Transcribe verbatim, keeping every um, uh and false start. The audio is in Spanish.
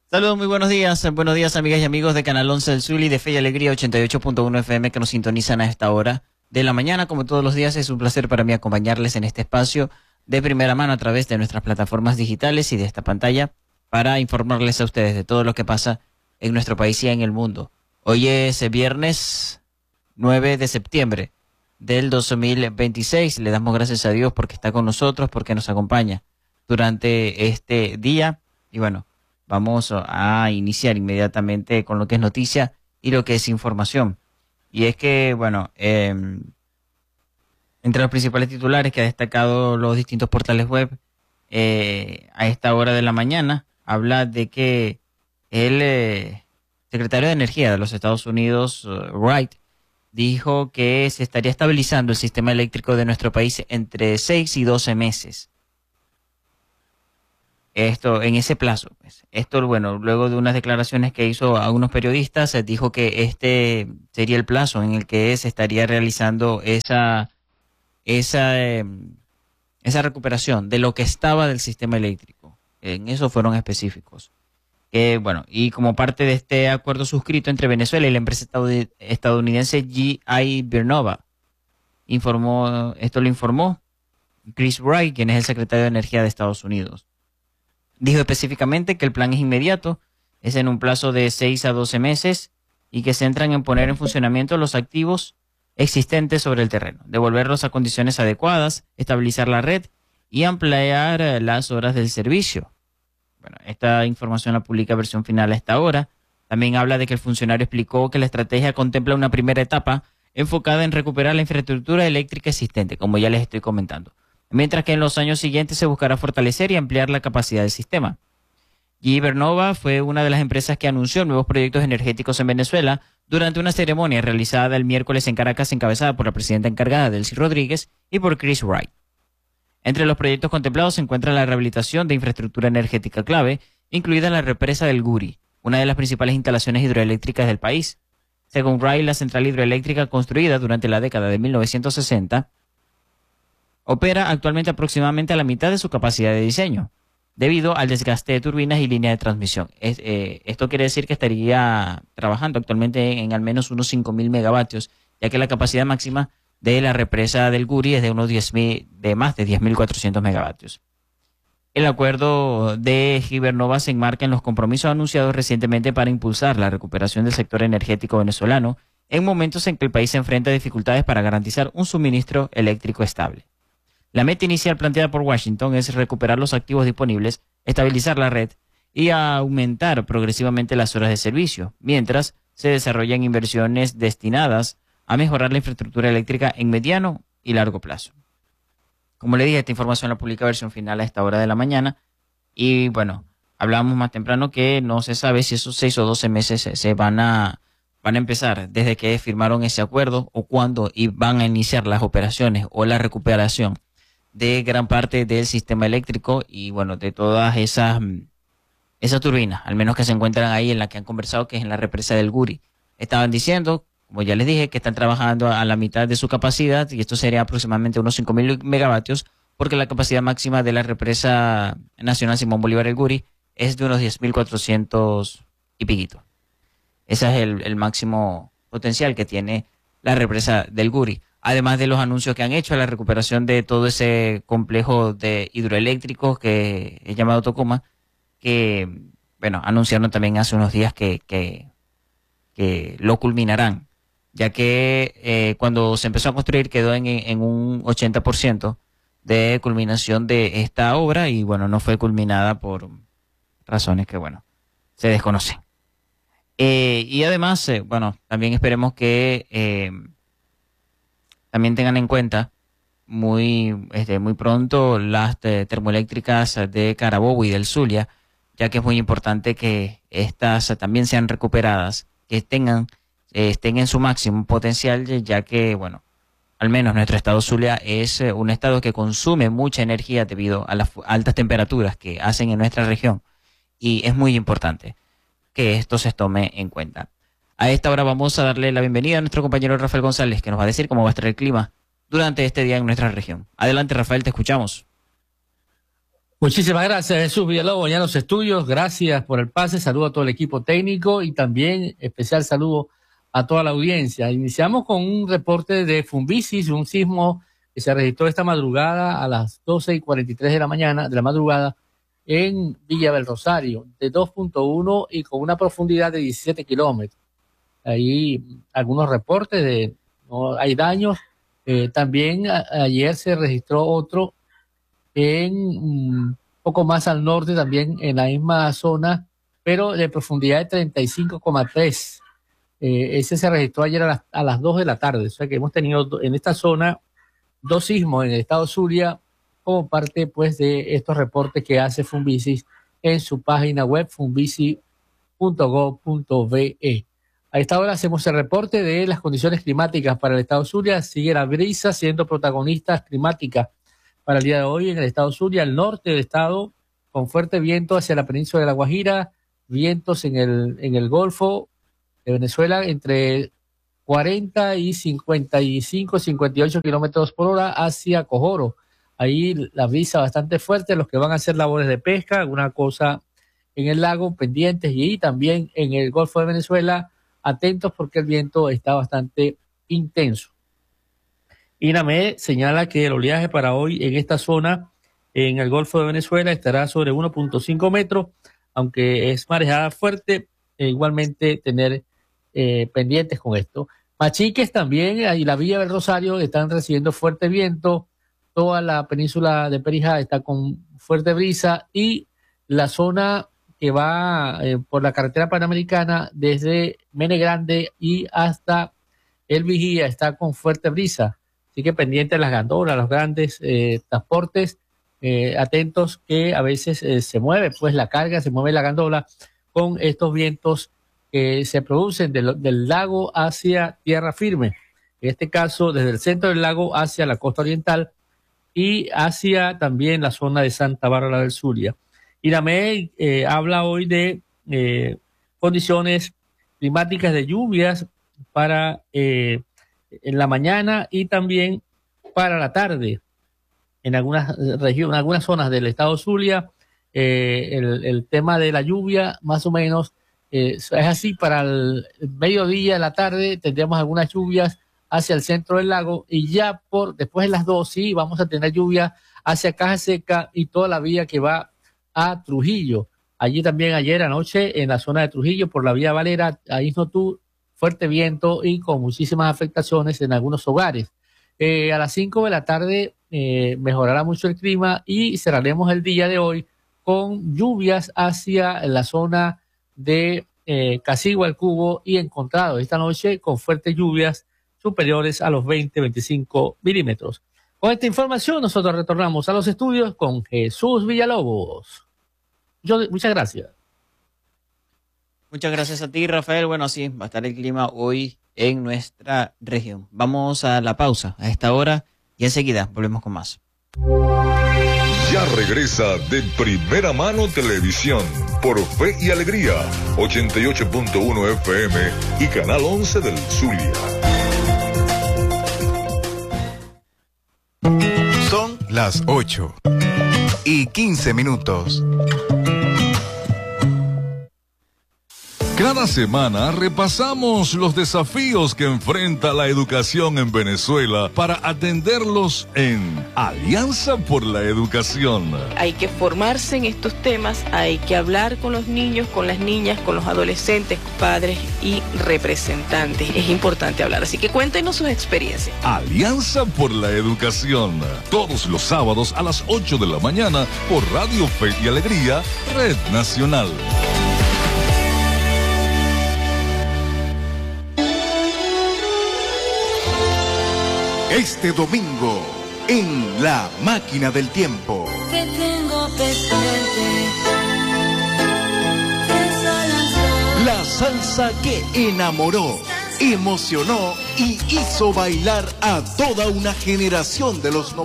Saludos, muy buenos días. Buenos días, amigas y amigos de Canal once del Zulia y de Fe y Alegría ochenta y ocho punto uno F M que nos sintonizan a esta hora de la mañana. Como todos los días, es un placer para mí acompañarles en este espacio de primera mano a través de nuestras plataformas digitales y de esta pantalla para informarles a ustedes de todo lo que pasa en nuestro país y en el mundo. Hoy es viernes nueve de septiembre del dos mil veintiséis. Le damos gracias a Dios porque está con nosotros, porque nos acompaña durante este día. Y bueno, vamos a iniciar inmediatamente con lo que es noticia y lo que es información. Y es que, bueno, eh, entre los principales titulares que ha destacado los distintos portales web eh, a esta hora de la mañana, habla de que el eh, secretario de Energía de los Estados Unidos, uh, Wright, dijo que se estaría estabilizando el sistema eléctrico de nuestro país entre seis y doce meses. Esto, en ese plazo, pues. Esto, bueno, luego de unas declaraciones que hizo a unos periodistas, se dijo que este sería el plazo en el que se estaría realizando esa, esa, eh, esa recuperación de lo que estaba del sistema eléctrico. En eso fueron específicos. Eh, bueno, y como parte de este acuerdo suscrito entre Venezuela y la empresa estadounidense G I Vernova, informó, esto lo informó Chris Wright, quien es el secretario de Energía de Estados Unidos. Dijo específicamente que el plan es inmediato, es en un plazo de seis a doce meses y que se centran en poner en funcionamiento los activos existentes sobre el terreno, devolverlos a condiciones adecuadas, estabilizar la red y ampliar las horas del servicio. Bueno, esta información la publica versión final a esta hora. También habla de que el funcionario explicó que la estrategia contempla una primera etapa enfocada en recuperar la infraestructura eléctrica existente, como ya les estoy comentando, mientras que en los años siguientes se buscará fortalecer y ampliar la capacidad del sistema. G I Vernova fue una de las empresas que anunció nuevos proyectos energéticos en Venezuela durante una ceremonia realizada el miércoles en Caracas, encabezada por la presidenta encargada, Delcy Rodríguez, y por Chris Wright. Entre los proyectos contemplados se encuentra la rehabilitación de infraestructura energética clave, incluida la represa del Guri, una de las principales instalaciones hidroeléctricas del país. Según Wright, la central hidroeléctrica construida durante la década de mil novecientos sesenta opera actualmente aproximadamente a la mitad de su capacidad de diseño, debido al desgaste de turbinas y línea de transmisión. Es, eh, esto quiere decir que estaría trabajando actualmente en, en al menos unos cinco mil megavatios, ya que la capacidad máxima de la represa del Guri es de unos diez mil, de más de diez mil cuatrocientos megavatios. El acuerdo de G I Vernova se enmarca en los compromisos anunciados recientemente para impulsar la recuperación del sector energético venezolano en momentos en que el país se enfrenta a dificultades para garantizar un suministro eléctrico estable. La meta inicial planteada por Washington es recuperar los activos disponibles, estabilizar la red y aumentar progresivamente las horas de servicio, mientras se desarrollan inversiones destinadas a mejorar la infraestructura eléctrica en mediano y largo plazo. Como le dije, esta información la publica versión final a esta hora de la mañana. Y bueno, hablábamos más temprano que no se sabe si esos seis o doce meses se, se van a van a empezar desde que firmaron ese acuerdo o cuándo y van a iniciar las operaciones o la recuperación de gran parte del sistema eléctrico y bueno, de todas esas, esas turbinas, al menos que se encuentran ahí en la que han conversado, que es en la represa del Guri. Estaban diciendo, como ya les dije, que están trabajando a la mitad de su capacidad y esto sería aproximadamente unos cinco mil megavatios, porque la capacidad máxima de la represa nacional Simón Bolívar el Guri es de unos diez mil cuatrocientos y piquito. Ese es el, el máximo potencial que tiene la represa del Guri. Además de los anuncios que han hecho a la recuperación de todo ese complejo de hidroeléctricos que es llamado Tocoma, que, bueno, anunciaron también hace unos días que, que, que lo culminarán, ya que eh, cuando se empezó a construir quedó en, en un ochenta por ciento de culminación de esta obra y, bueno, no fue culminada por razones que, bueno, se desconocen. Eh, y además, eh, bueno, también esperemos que Eh, también tengan en cuenta muy, este, muy pronto las eh, termoeléctricas de Carabobo y del Zulia, ya que es muy importante que estas también sean recuperadas, que tengan, eh, estén en su máximo potencial, ya que, bueno, al menos nuestro estado Zulia es eh, un estado que consume mucha energía debido a las altas temperaturas que hacen en nuestra región y es muy importante que esto se tome en cuenta. A esta hora vamos a darle la bienvenida a nuestro compañero Rafael González, que nos va a decir cómo va a estar el clima durante este día en nuestra región. Adelante, Rafael, te escuchamos. Muchísimas gracias, Jesús Villalobos, ya en los estudios. Gracias por el pase. Saludo a todo el equipo técnico y también especial saludo a toda la audiencia. Iniciamos con un reporte de Fumbisis, un sismo que se registró esta madrugada a las doce y cuarenta y tres de la mañana, de la madrugada, en Villa del Rosario, de dos punto uno y con una profundidad de diecisiete kilómetros. Ahí algunos reportes de no hay daños. Eh, también a, ayer se registró otro en un um, poco más al norte, también en la misma zona, pero de profundidad de treinta y cinco coma tres. Eh, ese se registró ayer a las, a las dos de la tarde. O sea que hemos tenido en esta zona dos sismos en el estado Zulia como parte pues de estos reportes que hace Fumbisis en su página web fumbisi punto gov punto be. A esta hora hacemos el reporte de las condiciones climáticas para el estado Zulia. Sigue la brisa siendo protagonista climática para el día de hoy en el estado Zulia, el norte del estado, con fuerte viento hacia la península de La Guajira, vientos en el, en el Golfo de Venezuela entre cuarenta y cincuenta y cinco, cincuenta y ocho kilómetros por hora hacia Cojoro. Ahí la brisa bastante fuerte, los que van a hacer labores de pesca, alguna cosa en el lago, pendientes, y también en el Golfo de Venezuela, atentos porque el viento está bastante intenso. INAME señala que el oleaje para hoy en esta zona, en el Golfo de Venezuela, estará sobre uno punto cinco metros, aunque es marejada fuerte, e igualmente tener eh, pendientes con esto. Machiques también, y la Villa del Rosario están recibiendo fuerte viento, toda la península de Perijá está con fuerte brisa, y la zona que va eh, por la carretera panamericana desde Mene Grande y hasta El Vigía está con fuerte brisa. Así que pendiente de las gandolas, los grandes eh, transportes, eh, atentos que a veces eh, se mueve pues la carga, se mueve la gandola con estos vientos que se producen de lo, del lago hacia tierra firme. En este caso, desde el centro del lago hacia la costa oriental y hacia también la zona de Santa Bárbara del Zulia. INAME eh, habla hoy de eh, condiciones climáticas de lluvias para eh, en la mañana y también para la tarde en algunas regiones, en algunas zonas del estado Zulia. Eh, el, el tema de la lluvia más o menos eh, es así. Para el mediodía, la tarde tendremos algunas lluvias hacia el centro del lago, y ya por después de las dos sí vamos a tener lluvia hacia Caja Seca y toda la vía que va a Trujillo. Allí también ayer anoche en la zona de Trujillo por la vía Valera, a Isnotú, fuerte viento y con muchísimas afectaciones en algunos hogares. Eh, a las cinco de la tarde eh, mejorará mucho el clima y cerraremos el día de hoy con lluvias hacia la zona de eh, Casigua, El Cubo y Encontrado. Esta noche con fuertes lluvias superiores a los veinte, veinticinco milímetros. Con esta información nosotros retornamos a los estudios con Jesús Villalobos. Yo, muchas gracias. Muchas gracias a ti, Rafael. Bueno, así va a estar el clima hoy en nuestra región. Vamos a la pausa a esta hora y enseguida volvemos con más. Ya regresa De Primera Mano Televisión por Fe y Alegría, ochenta y ocho punto uno F M y Canal once del Zulia. Son las ocho y quince minutos. Cada semana repasamos los desafíos que enfrenta la educación en Venezuela para atenderlos en Alianza por la Educación. Hay que formarse en estos temas, hay que hablar con los niños, con las niñas, con los adolescentes, padres y representantes. Es importante hablar, así que cuéntenos sus experiencias. Alianza por la Educación, todos los sábados a las ocho de la mañana por Radio Fe y Alegría, Red Nacional. Este domingo, en La Máquina del Tiempo. Que tengo pendiente. La salsa que enamoró, emocionó y hizo bailar a toda una generación de los noventa.